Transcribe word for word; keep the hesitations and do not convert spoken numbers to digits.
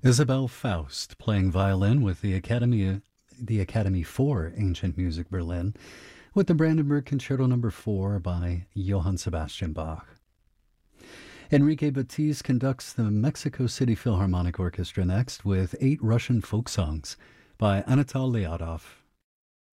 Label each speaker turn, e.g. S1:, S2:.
S1: Isabel Faust playing violin with the Academy, the Academy for Ancient Music Berlin, with the Brandenburg Concerto Number Four by Johann Sebastian Bach. Enrique Batiz conducts the Mexico City Philharmonic Orchestra next with eight Russian folk songs by Anatol Lyadov.